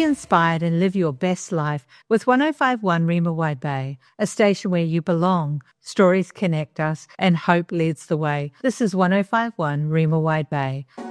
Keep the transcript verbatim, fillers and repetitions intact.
inspired and live your best life with one oh five point one Rima Wide Bay, a station where you belong. Stories connect us and hope leads the way. This is one oh five point one Rima Wide Bay.